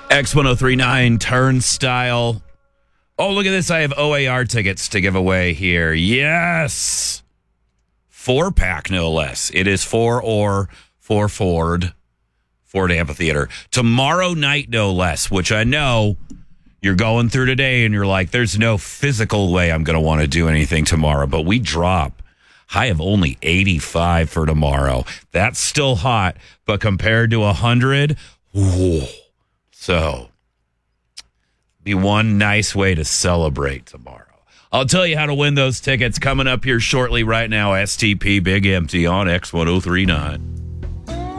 X1039 Turnstile. Oh, look at this. I have OAR tickets to give away here. Yes. 4-pack, no less. It is for Ford Amphitheater. Tomorrow night, no less, which I know you're going through today and you're like, there's no physical way I'm going to want to do anything tomorrow. But we drop high of only 85 for tomorrow. That's still hot, but compared to 100, whoa. So, be one nice way to celebrate tomorrow. I'll tell you how to win those tickets coming up here shortly right now. STP Big Empty on X1039.